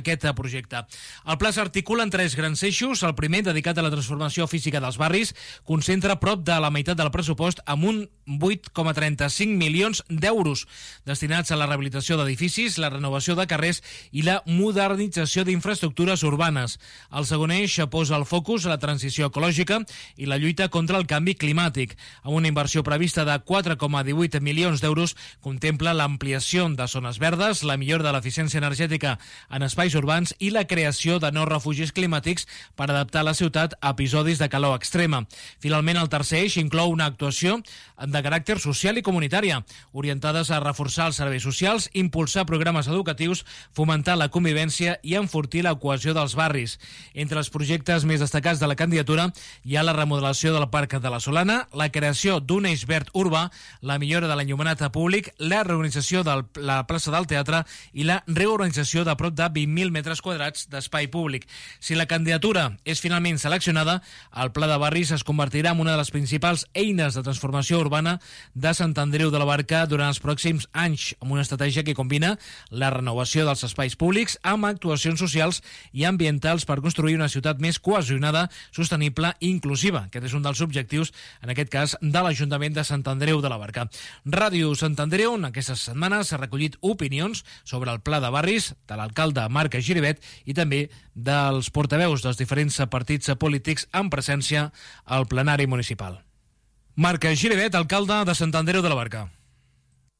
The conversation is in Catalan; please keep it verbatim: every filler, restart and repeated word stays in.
aquest projecte. El pla s'articula en tres grans eixos. El primer, dedicat a la transformació física dels barris, concentra prop de la meitat del pressupost amb un vuit coma trenta-cinc milions d'euros destinats a la rehabilitació d'edificis, la renovació de carrers i la modernització d'infraestructures urbanes. El segon eix posa el focus a la transició ecològica i la lluita contra el canvi climàtic. Amb una inversió prevista de quatre coma divuit milions d'euros, contempla l'ampliació de zones verdes, la millora de l'eficiència energètica en espais urbans i la creació de nous refugis climàtics per adaptar la ciutat a episodis de calor extrema. Finalment, el tercer eix inclou una actuació de caràcter social i comunitària, orientades a reforçar els serveis socials, impulsar programes educatius, fomentar la convivència i enfortir la cohesió dels barris. Entre els projectes més destacats de la candidatura hi ha la remodelació del Parc de la Solana, la creació d'un eix verd urbà, la millora de l'enllumenat públic, la reorganització de la plaça del Teatre i la reorganització de prop de vint mil metres quadrats d'espai públic. Si la candidatura és finalment seleccionada, el Pla de Barris es convertirà en una de les principals eines de transformació urbana de Sant Andreu de la Barca durant els pròxims anys, amb una estratègia que combina la renovació dels espais públics amb actuacions socials i ambientals per construir una ciutat més cohesionada, sostenible i inclusiva. Aquest és un dels objectius, en aquest cas, de l'Ajuntament de Sant Andreu de la Barca. Ràdio Sant Andreu, en aquestes setmanes, s'ha recollit opinions sobre el Pla de Barris de l'alcalde Marc Giribet i també dels portaveus dels diferents partits polítics en presència al plenari municipal. Marc Giribet, alcalde de Sant Andreu de la Barca.